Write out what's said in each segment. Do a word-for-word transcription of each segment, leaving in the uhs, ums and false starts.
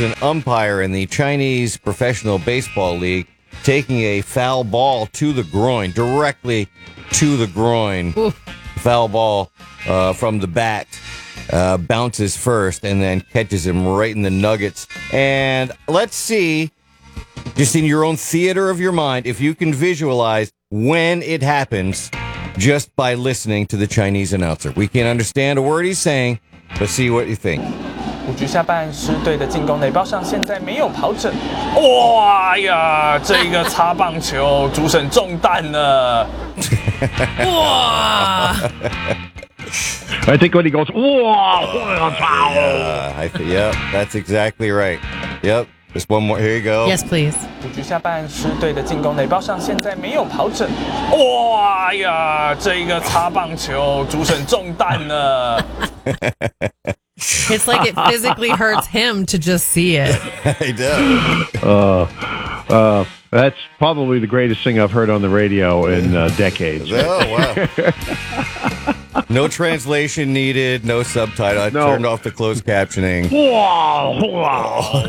is an umpire in the Chinese Professional Baseball League taking a foul ball to the groin, directly to the groin. Oof. Foul ball uh, from the bat. Uh, bounces first and then catches him right in the nuggets. And let's see, just in your own theater of your mind, if you can visualize when it happens just by listening to the Chinese announcer. We can't understand a word he's saying, but see what you think. 五局下半，狮队的进攻垒包上现在没有跑者。哇呀，这个擦棒球，主审中弹了。哇！ I think when he goes, whoa, yeah, I th- yep, that's exactly right. Yep, just one more. Here you go. Yes, please. 五局下半，狮队的进攻垒包上现在没有跑者。哇呀，这个擦棒球，主审中弹了。 It's like it physically hurts him to just see it. It does. Uh, uh, that's probably the greatest thing I've heard on the radio in uh, decades. Oh, wow. No translation needed, no subtitle. I no. turned off the closed captioning. Whoa, whoa.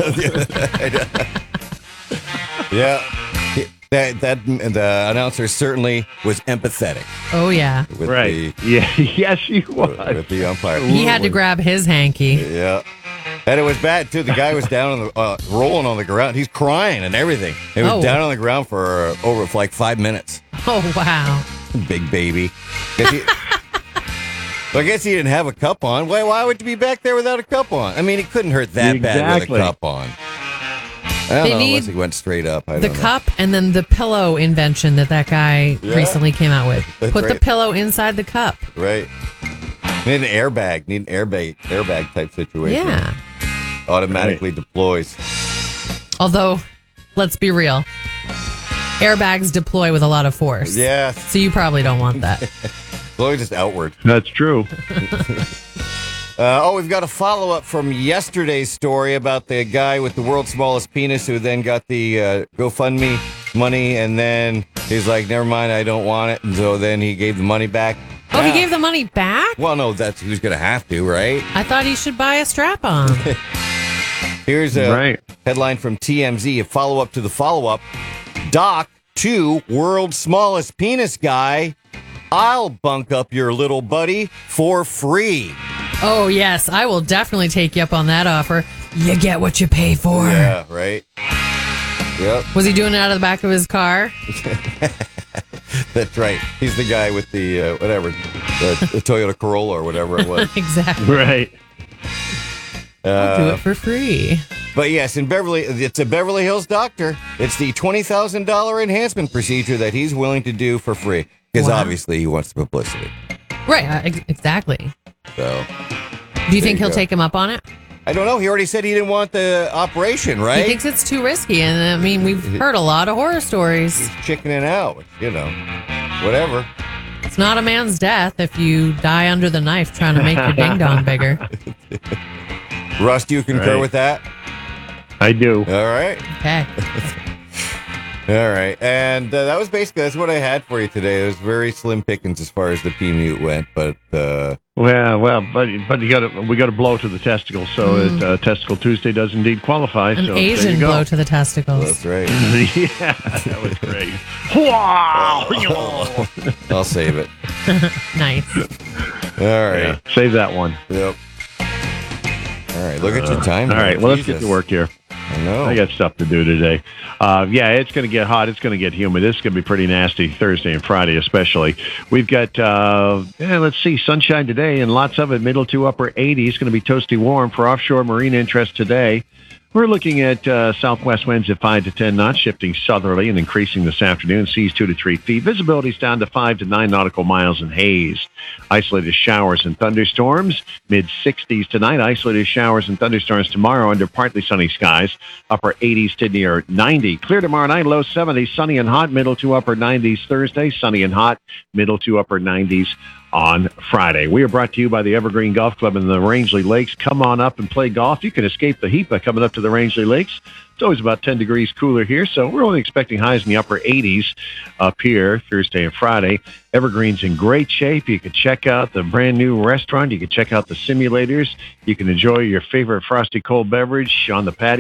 Yeah. That that the announcer certainly was empathetic. Oh, yeah. With right. The, yeah. Yes, he was. With the umpire. He had to grab his hanky. Yeah. And it was bad, too. The guy was down on the, uh, rolling on the ground. He's crying and everything. He was oh. down on the ground for uh, over for like five minutes. Oh, wow. Big baby. He, well, I guess he didn't have a cup on. Why, why would you be back there without a cup on? I mean, he couldn't hurt that exactly. bad with a cup on. I don't they know need unless he went straight up. I the don't know. cup and then the pillow invention that that guy yeah. recently came out with. That's Put right. the pillow inside the cup. Right. Need an airbag. Need an airbag, airbag type situation. Yeah. Automatically right. deploys. Although, let's be real. Airbags deploy with a lot of force. Yeah. So you probably don't want that. Deploy just outward. That's true. Uh, oh, we've got a follow-up from yesterday's story about the guy with the world's smallest penis who then got the uh, GoFundMe money, and then he's like, never mind, I don't want it. And so then he gave the money back. Oh, yeah. he gave the money back? Well, no, that's who's going to have to, right? I thought he should buy a strap-on. Here's a right. headline from T M Z, a follow-up to the follow-up. Doc, two, world's smallest penis guy. I'll bunk up your little buddy for free. Oh, yes. I will definitely take you up on that offer. You get what you pay for. Yeah, right. Yep. Was he doing it out of the back of his car? That's right. He's the guy with the, uh, whatever, the, the Toyota Corolla or whatever it was. Exactly. Right. I'll do Uh, it for free. but yes, in Beverly, it's a Beverly Hills doctor. It's the twenty thousand dollars enhancement procedure that he's willing to do for free. Because Wow. obviously he wants the publicity. Right. Uh, ex- exactly. So, Do you think you he'll go. take him up on it? I don't know. He already said he didn't want the operation, right? He thinks it's too risky. And I mean, we've heard a lot of horror stories. He's chickening out, you know, whatever. It's not a man's death if you die under the knife trying to make your ding dong bigger. Russ, do you concur Right. with that? I do. All right. Okay. All right. And uh, that was basically, that's what I had for you today. It was very slim pickings as far as the P-Mute went, but... Uh, Well, well, but but you got to we got to blow to the testicles, so Mm. it, uh, Testicle Tuesday does indeed qualify. An so Asian there you go. blow to the testicles. that's right. Yeah, that was great. Wow. I'll save it. Nice. All right. Yeah, save that one. Yep. All right. Look at your time. All here. right, well, let's get Jesus. to work here. I know. I got stuff to do today. Uh, yeah, it's going to get hot. It's going to get humid. This is going to be pretty nasty Thursday and Friday especially. We've got, uh, yeah, let's see, sunshine today and lots of it, middle to upper eighties. It's going to be toasty warm for offshore marine interest today. We're looking at uh, southwest winds at five to ten knots, shifting southerly and increasing this afternoon. Seas two to three feet. Visibility's down to five to nine nautical miles in haze. Isolated showers and thunderstorms. mid sixties tonight. Isolated showers and thunderstorms tomorrow under partly sunny skies. Upper eighties to near ninety. Clear tomorrow night. Low seventies. Sunny and hot. Middle to upper nineties Thursday. Sunny and hot. Middle to upper nineties on Friday. We are brought to you by the Evergreen Golf Club in the Rangeley Lakes. Come on up and play golf. You can escape the heat by coming up to the Rangeley Lakes. It's always about ten degrees cooler here, so we're only expecting highs in the upper eighties up here Thursday and Friday. Evergreen's in great shape. You can check out the brand new restaurant. You can check out the simulators. You can enjoy your favorite frosty cold beverage on the patio.